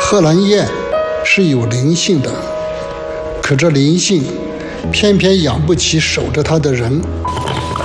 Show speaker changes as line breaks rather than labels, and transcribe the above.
贺兰燕是有灵性的，可这灵性偏偏养不起守着它的人。